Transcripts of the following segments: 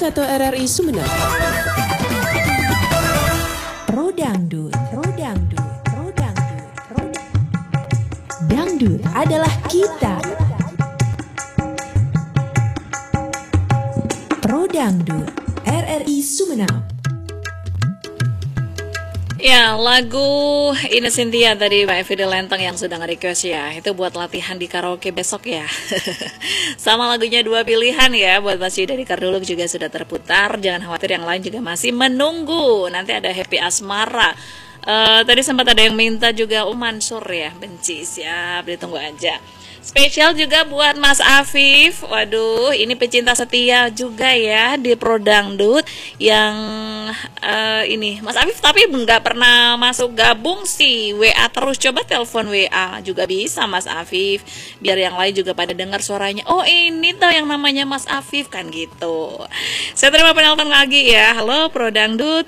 101 RRI Sumeneb. Pro Dangdut, Pro Dangdut, Pro Dangdut, Pro Dangdut adalah kita. Pro Dangdut, RRI Sumeneb. Ya, lagu Ine Cynthia tadi Mbak Evi Lenteng yang sudah nge-request ya. Itu buat latihan di karaoke besok ya. Sama lagunya dua pilihan ya. Buat Mas Yuda di Karduluk juga sudah terputar. Jangan khawatir, yang lain juga masih menunggu. Nanti ada Happy Asmara. Tadi sempat ada yang minta juga Mansur ya. Benci, siap, ditunggu aja. Spesial juga buat Mas Afif. Waduh, ini pecinta setia juga ya di Pro Dangdut yang ini Mas Afif tapi nggak pernah masuk gabung sih. WA terus, coba telepon WA juga bisa Mas Afif, biar yang lain juga pada dengar suaranya. Oh, ini tuh yang namanya Mas Afif kan gitu. Saya terima penelpon lagi ya. Halo Pro Dangdut.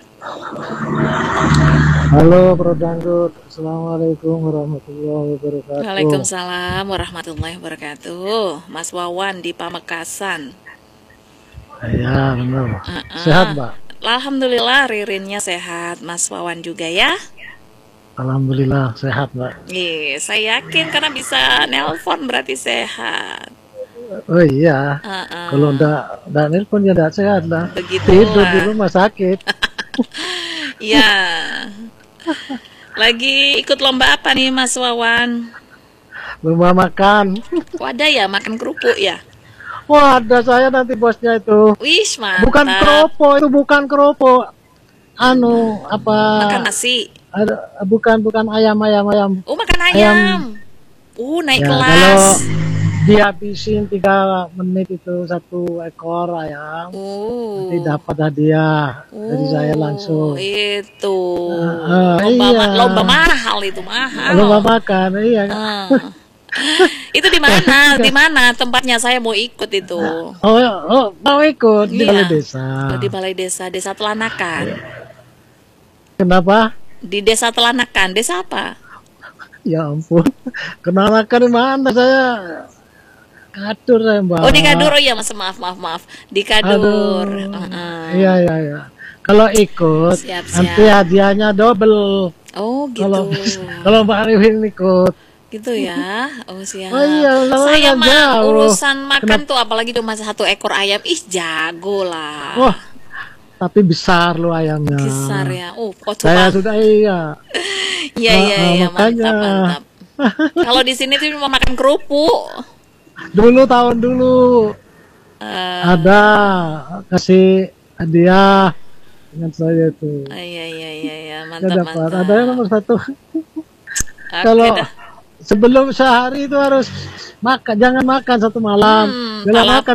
Halo Pro Dangdut, Assalamualaikum warahmatullahi wabarakatuh. Waalaikumsalam warahmatullahi wabarakatuh. Mas Wawan di Pamekasan. Ya benar. Sehat Mbak? Alhamdulillah, Ririnnya sehat. Mas Wawan juga ya? Alhamdulillah sehat Mbak. Iya, saya yakin karena bisa nelpon berarti sehat. Oh iya, kalau enggak nelpon ya enggak sehat lah. Tidur di rumah sakit. Iya. Lagi ikut lomba apa nih Mas Wawan? Lomba makan. Wadah ya, makan kerupuk ya? Wah, ada saya nanti bosnya itu. Wish, mantap. Bukan keropok, itu bukan keropok. Anu, apa? Makan nasi. Bukan ayam. Oh, makan ayam. Naik ya, kelas. Kalau dihabisin 3 menit itu 1 ekor ayam, nanti dapat hadiah dari saya langsung. Itu iya. Lomba mahal itu, mahal. Lomba makan, iya. Itu di mana? Di mana tempatnya? Saya mau ikut itu. Oh, mau ikut di Balai Desa. Di Balai Desa, Desa Telanakan. Kenapa? Di Desa Telanakan, desa apa? Ya ampun, Kenalakan di mana saya? Kadur saya Mbak. Oh, di Kadur. Oh ya, Mas, maaf. Di Kadur. Iya. Kalau ikut, siap. nanti hadiahnya double. Oh, gitu. Kalau Mbak Arifin ikut. Gitu ya. Oh, siap. Oh iya, saya mah jauh. urusan makan tuh apalagi cuma 1 ekor ayam. Ih, jago lah. Wah, tapi besar lo ayamnya. Besar ya. Saya sudah iya. Iya, mantap. Kalau di sini tuh mau makan kerupuk. Tahun dulu ada kasih hadiah dengan saya itu. Iya, mantap. Ada yang nomor 1. Kalau sebelum sehari itu harus makan, jangan makan 1 malam. Jangan makan